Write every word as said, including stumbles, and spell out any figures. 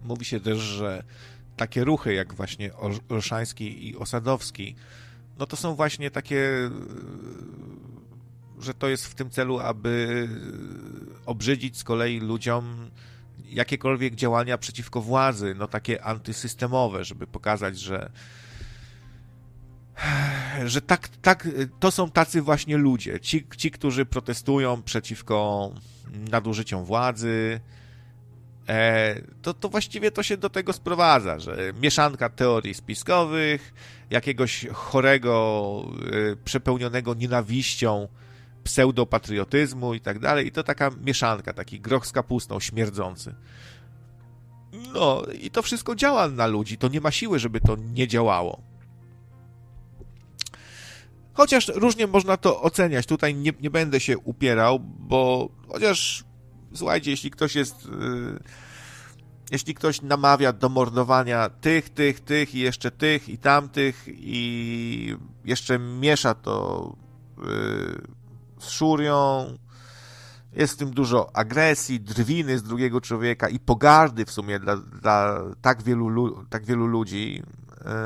Mówi się też, że takie ruchy jak właśnie Olszański i Osadowski, no to są właśnie takie, że to jest w tym celu, aby obrzydzić z kolei ludziom jakiekolwiek działania przeciwko władzy, no takie antysystemowe, żeby pokazać, że że tak, tak, to są tacy właśnie ludzie, ci, ci, którzy protestują przeciwko nadużyciom władzy, e, to, to właściwie to się do tego sprowadza, że mieszanka teorii spiskowych, jakiegoś chorego, e, przepełnionego nienawiścią pseudopatriotyzmu i tak dalej, i to taka mieszanka, taki groch z kapustą śmierdzący. No i to wszystko działa na ludzi, to nie ma siły, żeby to nie działało. Chociaż różnie można to oceniać, tutaj nie, nie będę się upierał, bo chociaż, słuchajcie, jeśli ktoś jest, yy, jeśli ktoś namawia do mordowania tych, tych, tych i jeszcze tych i tamtych i jeszcze miesza to yy, z szurią, jest w tym dużo agresji, drwiny z drugiego człowieka i pogardy w sumie dla, dla tak wielu, tak wielu ludzi,